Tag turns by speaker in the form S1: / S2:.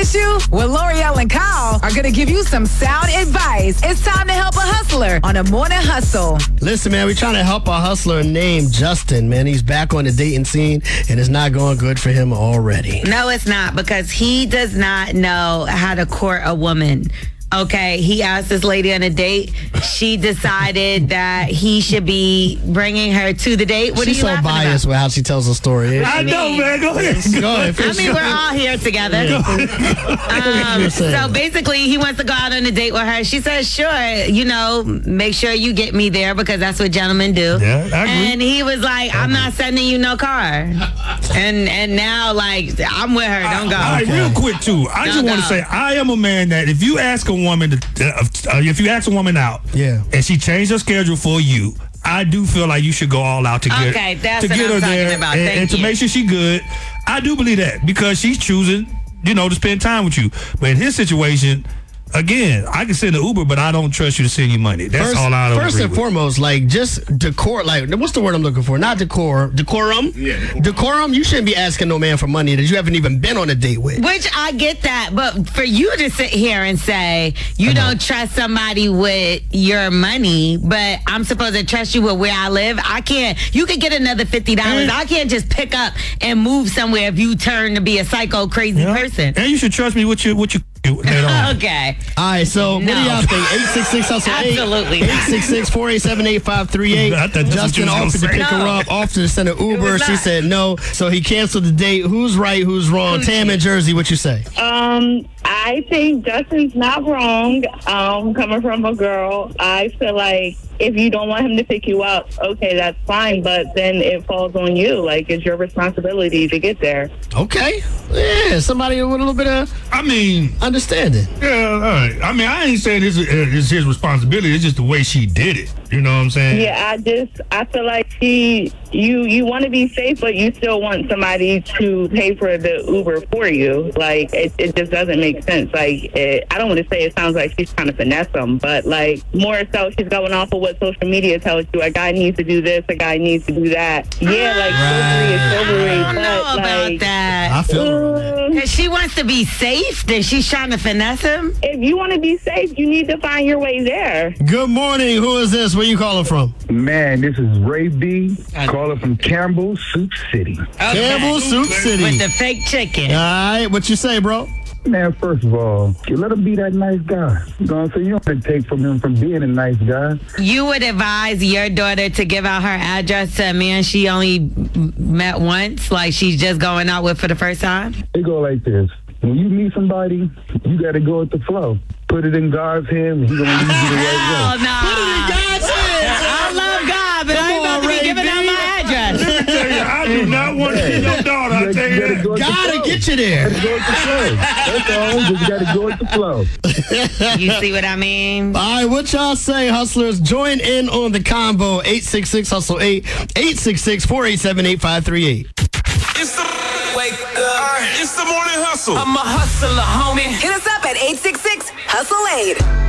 S1: issue? Well, L'Oreal and Kyle are going to give you some sound advice. It's time to help a hustler on a morning hustle.
S2: Listen, man, we're trying to help a hustler named Justin, man. He's back on the dating scene, and it's not going good for him already.
S3: No, it's not, because he does not know how to court a woman. Okay, he asked this lady on a date. She decided that he should be bringing her to the date. What
S2: She's
S3: are you
S2: so
S3: laughing
S2: biased
S3: about?
S2: with how she tells the story.
S4: I know, man. Go ahead.
S2: Go ahead.
S3: I mean, we're all here together. So basically, he wants to go out on a date with her. She says, sure, make sure you get me there, because that's what gentlemen do.
S4: Yeah, I agree.
S3: And he was like, I'm not sending you no car. And now, like, I'm with her. Don't go.
S4: All right, real quick, too. I just want to say, I am a man that if you ask a woman out,
S2: yeah,
S4: and she changed her schedule for you, I do feel like you should go all out to get,
S3: that's
S4: to
S3: what
S4: get
S3: I'm
S4: her
S3: talking
S4: there
S3: about.
S4: and to make sure she good. I do believe that, because she's choosing, to spend time with you. But in his situation, again, I can send an Uber, but I don't trust you to send you money. That's all I don't
S2: First
S4: agree
S2: and
S4: with.
S2: foremost, like, just decor. Like, what's the word I'm looking for? Not decor. Decorum?
S4: Yeah.
S2: Decorum? You shouldn't be asking no man for money that you haven't even been on a date with.
S3: Which I get that, but for you to sit here and say you don't trust somebody with your money, but I'm supposed to trust you with where I live, I can't. You could get another $50. I can't just pick up and move somewhere if you turn to be a psycho, crazy person.
S4: And you should trust me with your later on.
S3: Okay.
S2: All right, so what do y'all think? 866-HUSTLE-8.
S3: Absolutely not.
S2: 866-487-8538. Justin offered to pick her up, offered to send an Uber. She said no, so he canceled the date. Who's right, who's wrong? Tam in Jersey, what you say?
S5: I think Justin's not wrong. Coming from a girl, I feel like if you don't want him to pick you up, okay, that's fine. But then it falls on you. Like, it's your responsibility to get there.
S2: Okay. Yeah, somebody with a little bit of understanding.
S4: Yeah, all right. I mean, I ain't saying it's his responsibility. It's just the way she did it. You know what I'm saying?
S5: Yeah, I feel like you want to be safe, but you still want somebody to pay for the Uber for you. Like, it just doesn't make sense. Like, I don't want to say it sounds like she's trying to finesse him, but, like, more so she's going off of what social media tells you. A guy needs to do this, a guy needs to do that. Yeah, like, chivalry is chivalry.
S3: I don't know about that.
S2: I feel
S3: Because she wants to be safe, then she's trying to finesse him.
S5: If you want to be safe, you need to find your way there.
S2: Good morning. Who is this? Where you calling from?
S6: Man, this is Ray B, calling from Campbell, Soup City.
S2: Campbell, Soup City.
S3: With the fake chicken.
S2: All right, what you say, bro?
S6: Man, first of all, you let him be that nice guy. You know what I'm saying? You don't have to take from him from being a nice guy.
S3: You would advise your daughter to give out her address to a man she only met once, like she's just going out with for the first time?
S6: It go like this. When you meet somebody, you got to go with the flow. Put it in God's hands, and He's going to lead you the right way.
S3: No.
S2: Put it in God's hands.
S3: I love God, but I ain't about to be giving out my address.
S4: Let me tell you, I do not want to be your daughter. I tell you that.
S2: Gotta get you there.
S6: Go with the flow. That's all. Just got to go with the flow.
S3: You see what I mean?
S2: All right, what y'all say, hustlers? Join in on the combo. 866-HUSTLE-8. 866-487-8538.
S7: It's the morning hustle. I'm a hustler, homie.
S1: Hit us up at 866-HUSTLE-8.